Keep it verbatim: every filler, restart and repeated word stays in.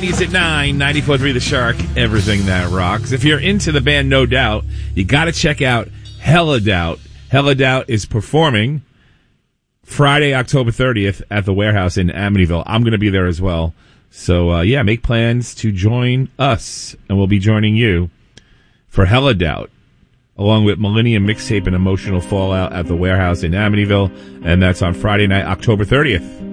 nineties at nine, ninety-four point three The Shark, everything that rocks. If you're into the band No Doubt, you got to check out Hella Doubt. Hella Doubt is performing Friday, October thirtieth at the Warehouse in Amityville. I'm going to be there as well. So, uh, yeah, make plans to join us, and we'll be joining you for Hella Doubt, along with Millennium Mixtape and Emotional Fallout at the Warehouse in Amityville, and that's on Friday night, October thirtieth.